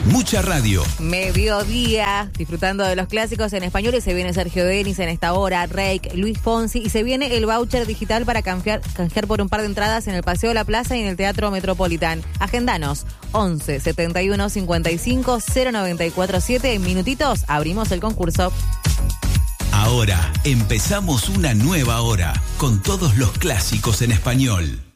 Mucha radio. Mediodía, disfrutando de los clásicos en español, y se viene Sergio Denis en esta hora, Reik, Luis Fonsi, y se viene el voucher digital para canjear por un par de entradas en el Paseo de la Plaza y en el Teatro Metropolitán. Agendanos, 11 71 55 0947. En minutitos abrimos el concurso. Ahora empezamos una nueva hora con todos los clásicos en español.